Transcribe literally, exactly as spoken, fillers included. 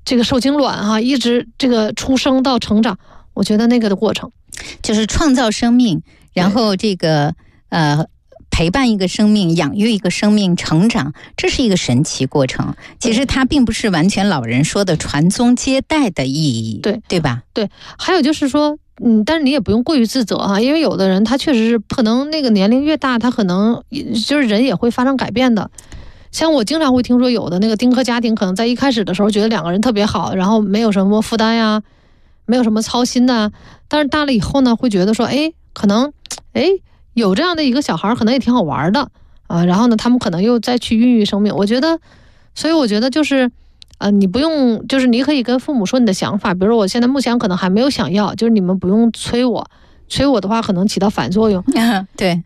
这个受精卵哈、啊，一直这个出生到成长，我觉得那个的过程就是创造生命，然后这个呃。陪伴一个生命，养育一个生命成长，这是一个神奇过程。其实它并不是完全老人说的传宗接代的意义， 对对吧？ 对，还有就是说，嗯，但是你也不用过于自责哈，因为有的人他确实是可能那个年龄越大，他可能就是人也会发生改变的。像我经常会听说有的那个丁克家庭，可能在一开始的时候觉得两个人特别好，然后没有什么负担呀，没有什么操心呐，但是大了以后呢，会觉得说，哎，可能，哎。有这样的一个小孩可能也挺好玩的啊，然后呢，他们可能又再去孕育生命。我觉得，所以我觉得就是，呃，你不用，就是你可以跟父母说你的想法，比如说我现在目前可能还没有想要，就是你们不用催我，催我的话可能起到反作用。 啊，对。